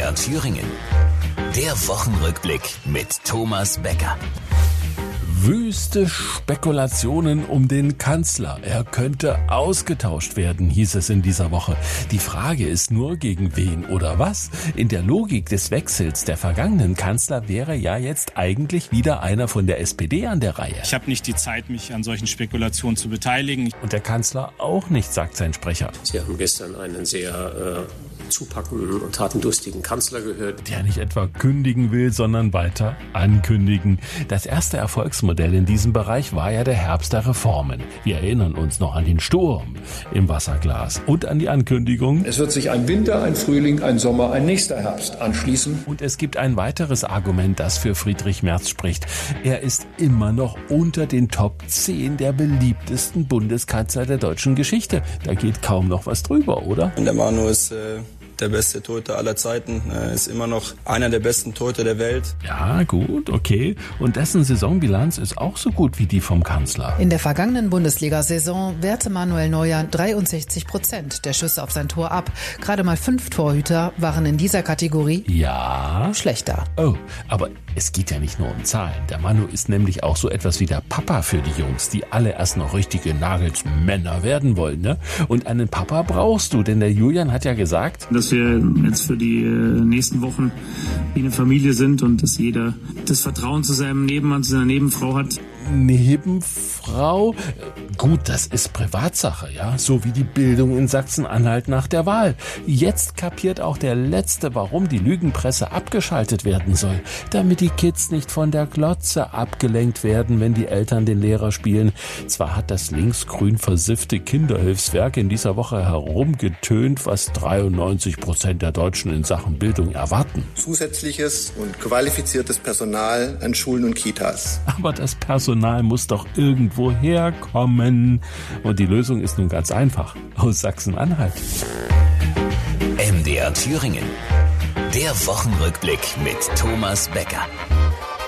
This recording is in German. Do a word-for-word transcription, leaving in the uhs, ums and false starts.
R Thüringen. Der Wochenrückblick mit Thomas Becker. Wüste Spekulationen um den Kanzler. Er könnte ausgetauscht werden, hieß es in dieser Woche. Die Frage ist nur, gegen wen oder was? In der Logik des Wechsels der vergangenen Kanzler wäre ja jetzt eigentlich wieder einer von der S P D an der Reihe. Ich habe nicht die Zeit, mich an solchen Spekulationen zu beteiligen. Und der Kanzler auch nicht, sagt sein Sprecher. Sie haben gestern einen sehr äh, zupackenden und tatendurstigen Kanzler gehört. Der nicht etwa kündigen will, sondern weiter ankündigen. Das erste Erfolgsmodell in diesem Bereich war ja der Herbst der Reformen. Wir erinnern uns noch an den Sturm im Wasserglas und an die Ankündigung. Es wird sich ein Winter, ein Frühling, ein Sommer, ein nächster Herbst anschließen. Und es gibt ein weiteres Argument, das für Friedrich Merz spricht. Er ist immer noch unter den Top zehn der beliebtesten Bundeskanzler der deutschen Geschichte. Da geht kaum noch was drüber, oder? Und der Manu ist äh der beste Torhüter aller Zeiten, er ist immer noch einer der besten Torhüter der Welt. Ja, gut, okay. Und dessen Saisonbilanz ist auch so gut wie die vom Kanzler. In der vergangenen Bundesliga-Saison wehrte Manuel Neuer dreiundsechzig Prozent der Schüsse auf sein Tor ab. Gerade mal fünf Torhüter waren in dieser Kategorie ja schlechter. Oh, aber es geht ja nicht nur um Zahlen. Der Manu ist nämlich auch so etwas wie der Papa für die Jungs, die alle erst noch richtige Nagelsmänner werden wollen, ne? Und einen Papa brauchst du, denn der Julian hat ja gesagt, Dass wir jetzt für die nächsten Wochen wie eine Familie sind und dass jeder das Vertrauen zu seinem Nebenmann, zu seiner Nebenfrau hat. Nebenfrau? Gut, das ist Privatsache, ja, so wie die Bildung in Sachsen-Anhalt nach der Wahl. Jetzt kapiert auch der Letzte, warum die Lügenpresse abgeschaltet werden soll, damit die Kids nicht von der Glotze abgelenkt werden, wenn die Eltern den Lehrer spielen. Zwar hat das linksgrün versiffte Kinderhilfswerk in dieser Woche herumgetönt, was dreiundneunzig Prozent der Deutschen in Sachen Bildung erwarten. Zusätzliches und qualifiziertes Personal an Schulen und Kitas. Aber das Personal muss doch irgendwo herkommen. Und die Lösung ist nun ganz einfach. Aus Sachsen-Anhalt. M D R Thüringen. Der Wochenrückblick mit Thomas Becker.